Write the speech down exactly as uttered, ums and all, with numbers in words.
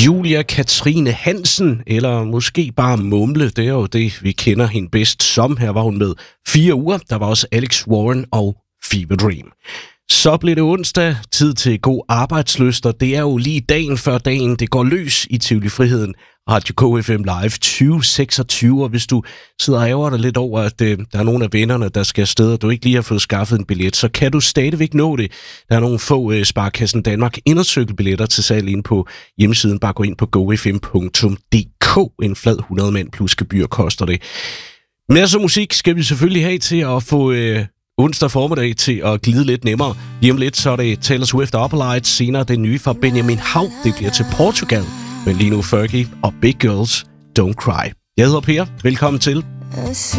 Julia Katrine Hansen, eller måske bare Mumle, det er jo det, vi kender hende bedst som. Her var hun med fire uger. Der var også Alex Warren og Fever Dream. Så blev det onsdag, tid til god arbejdslyst, og det er jo lige dagen før dagen, det går løs i Tivoli Friheden, Radio K F M Live tyve seksogtyve, og hvis du sidder og ærger dig lidt over, at øh, der er nogle af vennerne, der skal afsted, og du ikke lige har fået skaffet en billet, så kan du stadigvæk nå det. Der er nogle få øh, Sparkassen Danmark indercykelbilletter til salg inde på hjemmesiden. Bare gå ind på go f m punktum d k. En flad hundrede mand plus gebyr koster det. Masser af musik skal vi selvfølgelig have til at få øh, onsdag formiddag til at glide lidt nemmere. Lige om lidt, så er det Taylor Swift og Upper Lights, senere det nye fra Benjamin Haug, det bliver til Portugal. Men lige nu Fergie og Big Girls Don't Cry. Jeg hedder Per. Velkommen til.